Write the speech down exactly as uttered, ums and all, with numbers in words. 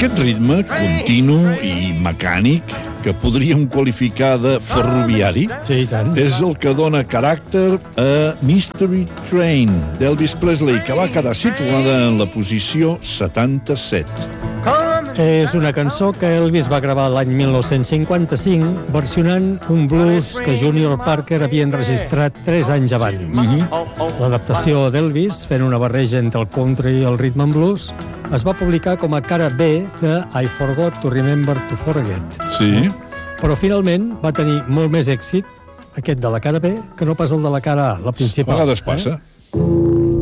Aquest ritme continu i mecànic, que podríem qualificar de ferroviari, Sí, i tant. és el que dona caràcter a Mystery Train d'Elvis Presley, que va quedar situada en la posició setanta-set. És una cançó que Elvis va gravar l'any mil nou-cents cinquanta-cinc versionant un blues que Junior Parker havia enregistrat tres anys abans. Mhm. L'adaptació d'Elvis, fent una barreja entre el country i el rhythm and blues, es va publicar com a cara B de I Forgot to Remember to Forget. Sí. Però finalment va tenir molt més èxit aquest de la cara B que no pas el de la cara A, la A principal. vegades passa. Eh?